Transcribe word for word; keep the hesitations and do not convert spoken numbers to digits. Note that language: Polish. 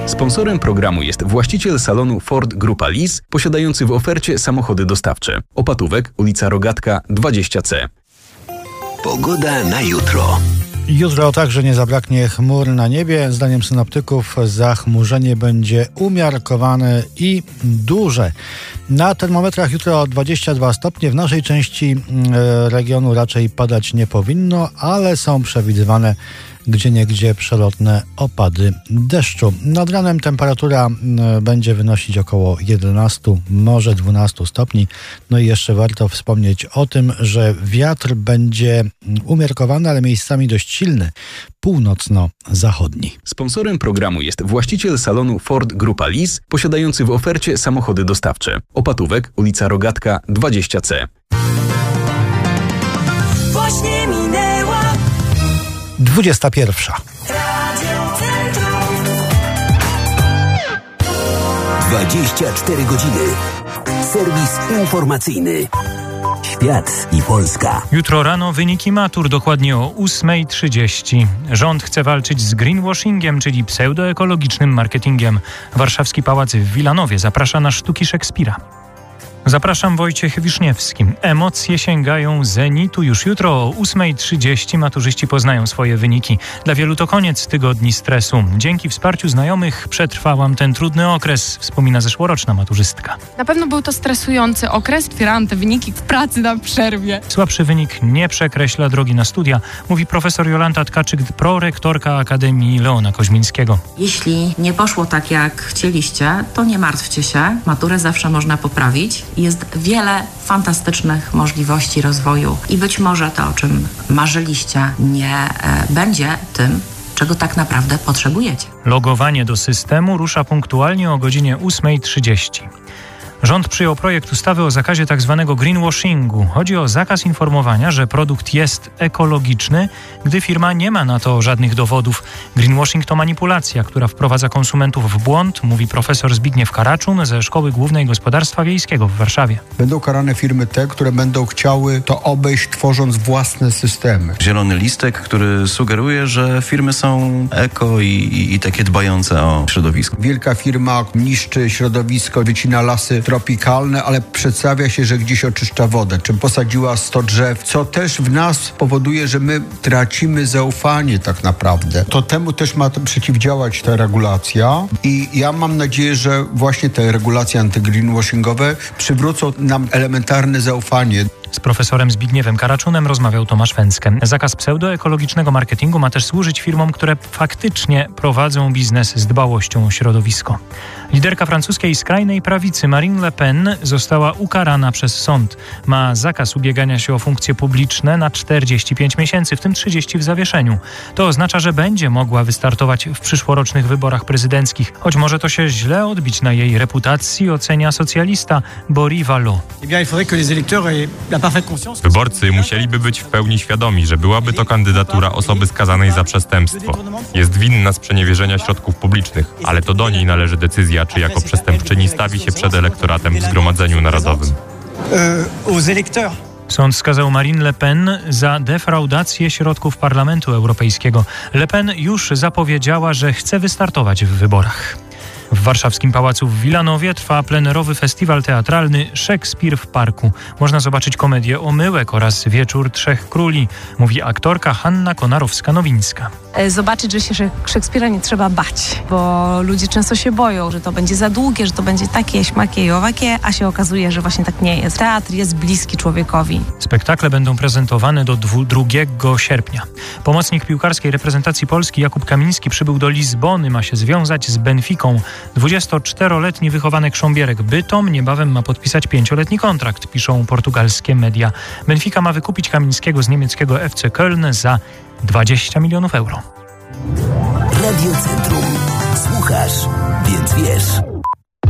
Sponsorem programu jest właściciel salonu Ford Grupa Lis, posiadający w ofercie samochody dostawcze. Opatówek, ulica Rogatka dwadzieścia C. Pogoda na jutro. Jutro także nie zabraknie chmur na niebie. Zdaniem synoptyków zachmurzenie będzie umiarkowane i duże. Na termometrach jutro dwadzieścia dwa stopnie. W naszej części regionu raczej padać nie powinno, ale są przewidywane gdzieniegdzie przelotne opady deszczu. Nad ranem temperatura będzie wynosić około jedenaście, może dwanaście stopni. No i jeszcze warto wspomnieć o tym, że wiatr będzie umiarkowany, ale miejscami dość silny, północno-zachodni. Sponsorem programu jest właściciel salonu Ford Grupa Lis, posiadający w ofercie samochody dostawcze. Opatówek, ulica Rogatka dwadzieścia C. Właśnie minęła dwudziesta pierwsza. dwadzieścia cztery godziny. Serwis informacyjny. Świat i Polska. Jutro rano wyniki matur dokładnie o ósma trzydzieści. Rząd chce walczyć z greenwashingiem, czyli pseudoekologicznym marketingiem. Warszawski Pałac w Wilanowie zaprasza na sztuki Szekspira. Zapraszam, Wojciech Wiszniewski. Emocje sięgają zenitu. Już jutro o ósma trzydzieści maturzyści poznają swoje wyniki. Dla wielu to koniec tygodni stresu. Dzięki wsparciu znajomych przetrwałam ten trudny okres, wspomina zeszłoroczna maturzystka. Na pewno był to stresujący okres. Otwierałam te wyniki w pracy na przerwie. Słabszy wynik nie przekreśla drogi na studia, mówi profesor Jolanta Tkaczyk, prorektorka Akademii Leona Koźmińskiego. Jeśli nie poszło tak, jak chcieliście, to nie martwcie się. Maturę zawsze można poprawić. Jest wiele fantastycznych możliwości rozwoju i być może to, o czym marzyliście, nie e, będzie tym, czego tak naprawdę potrzebujecie. Logowanie do systemu rusza punktualnie o godzinie ósma trzydzieści. Rząd przyjął projekt ustawy o zakazie tzw. greenwashingu. Chodzi o zakaz informowania, że produkt jest ekologiczny, gdy firma nie ma na to żadnych dowodów. Greenwashing to manipulacja, która wprowadza konsumentów w błąd, mówi profesor Zbigniew Karaczun ze Szkoły Głównej Gospodarstwa Wiejskiego w Warszawie. Będą karane firmy te, które będą chciały to obejść, tworząc własne systemy. Zielony listek, który sugeruje, że firmy są eko i, i, i takie dbające o środowisko. Wielka firma niszczy środowisko, wycina lasy tropikalne, ale przedstawia się, że gdzieś oczyszcza wodę, czy posadziła sto drzew, co też w nas powoduje, że my tracimy zaufanie tak naprawdę. To temu też ma przeciwdziałać ta regulacja i ja mam nadzieję, że właśnie te regulacje antygreenwashingowe przywrócą nam elementarne zaufanie. Z profesorem Zbigniewem Karaczunem rozmawiał Tomasz Węckę. Zakaz pseudoekologicznego marketingu ma też służyć firmom, które faktycznie prowadzą biznes z dbałością o środowisko. Liderka francuskiej skrajnej prawicy Marine Le Pen została ukarana przez sąd. Ma zakaz ubiegania się o funkcje publiczne na czterdzieści pięć miesięcy, w tym trzydzieści w zawieszeniu. To oznacza, że będzie mogła wystartować w przyszłorocznych wyborach prezydenckich, choć może to się źle odbić na jej reputacji, ocenia socjalista Boris Vallot. Wyborcy musieliby być w pełni świadomi, że byłaby to kandydatura osoby skazanej za przestępstwo. Jest winna sprzeniewierzenia środków publicznych, ale to do niej należy decyzja, czy jako przestępczyni stawi się przed elektoratem w Zgromadzeniu Narodowym. Sąd skazał Marine Le Pen za defraudację środków Parlamentu Europejskiego. Le Pen już zapowiedziała, że chce wystartować w wyborach. W warszawskim Pałacu w Wilanowie trwa plenerowy festiwal teatralny Szekspir w Parku. Można zobaczyć komedię Omyłek oraz Wieczór Trzech Króli, mówi aktorka Hanna Konarowska-Nowińska. Zobaczyć, że się Szekspira nie trzeba bać, bo ludzie często się boją, że to będzie za długie, że to będzie takie, śmakie i owakie, a się okazuje, że właśnie tak nie jest. Teatr jest bliski człowiekowi. Spektakle będą prezentowane do drugiego sierpnia. Pomocnik piłkarskiej reprezentacji Polski Jakub Kamiński przybył do Lizbony, ma się związać z Benficą. dwudziestoczteroletni wychowanek Sząbierek Bytom niebawem ma podpisać pięcioletni kontrakt, piszą portugalskie media. Benfica ma wykupić Kamińskiego z niemieckiego F C Köln za dwadzieścia milionów euro. Radio Centrum. Słuchasz, więc wiesz.